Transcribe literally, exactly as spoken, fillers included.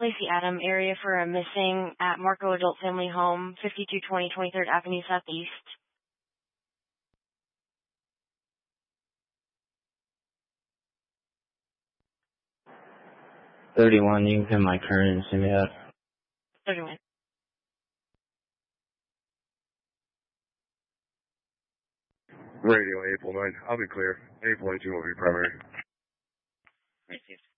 Lacey Adam, area for a missing at Marco Adult Family Home, fifty-two twenty twenty-third Avenue Southeast. thirty-one, you can pin my current and send me that. thirty-one. Radio April nine. I'll be clear. April eighteen will be primary. Received.